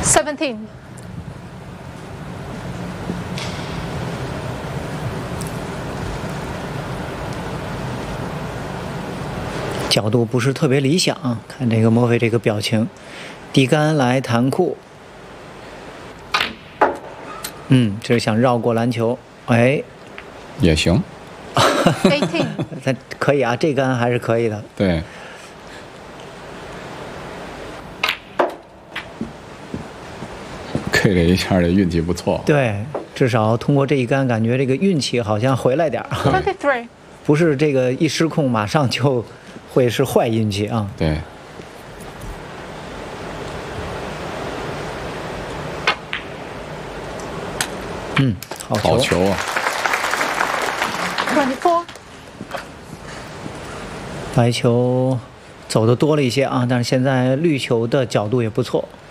17. 角度不是特别理想，看这个墨菲这个表情，低杆来弹库，这是想绕过篮球，哎， 也行， 18. 但可以啊，这杆还是可以的。 对。K 这一下这运气不错， 对，至少通过这一杆，感觉这个运气好像回来点儿， 23. 不是这个一失控马上就会是坏运气啊。 对， 好球， 好球啊！ 24. 白球走的多了一些啊，但是现在绿球的角度也不错。